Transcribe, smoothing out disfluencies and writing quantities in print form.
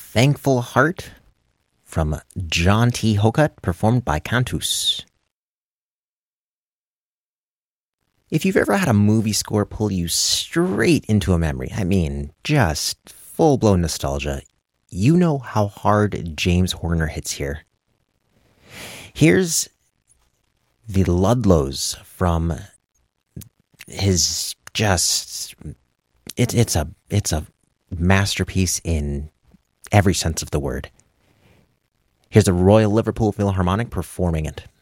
Thankful Heart from John T. Hokut, performed by Cantus. If you've ever had a movie score pull you straight into a memory, I mean, just full-blown nostalgia, you know how hard James Horner hits here. Here's the Ludlows from his it's a masterpiece in every sense of the word. Here's the Royal Liverpool Philharmonic performing it.